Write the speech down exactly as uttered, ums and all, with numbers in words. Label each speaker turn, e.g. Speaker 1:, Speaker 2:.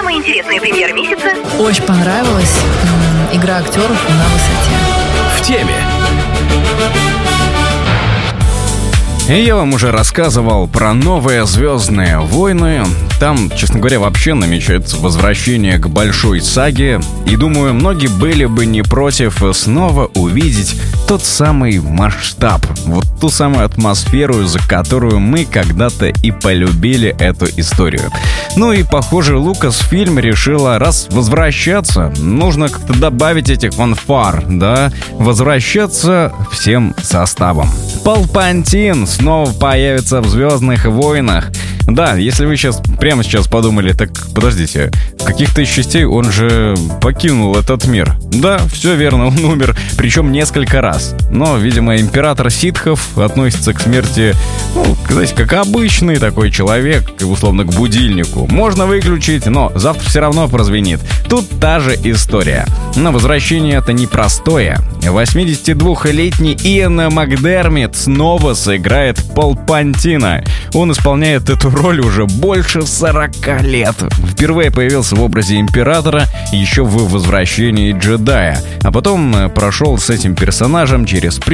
Speaker 1: Самые интересные премьеры месяца.
Speaker 2: Очень понравилась. М, Игра актеров на высоте.
Speaker 3: В теме.
Speaker 4: И я вам уже рассказывал про новые «Звездные войны». Там, честно говоря, вообще намечается возвращение к большой саге. И думаю, многие были бы не против снова увидеть тот самый масштаб, вот ту самую атмосферу, за которую мы когда-то и полюбили эту историю. Ну и, похоже, Lucasfilm решила, раз возвращаться, нужно как-то добавить этих фанфар, да? Возвращаться всем составом. Палпатин снова появится в «Звездных войнах». Да, если вы сейчас прямо сейчас подумали, так подождите, в каких-то из частей он же покинул этот мир. Да, все верно, он умер, причем несколько раз. Но, видимо, император ситхов относится к смерти, ну, знаете, как обычный такой человек, условно, к будильнику. Можно выключить, но завтра все равно прозвенит. Тут та же история. Но возвращение это непростое. восьмидесятидвухлетний Иэн Макдермит снова сыграет Палпатина. Он исполняет эту роль уже больше сорока лет. Впервые появился в образе императора еще в «Возвращении джедая», а потом прошел с этим персонажем через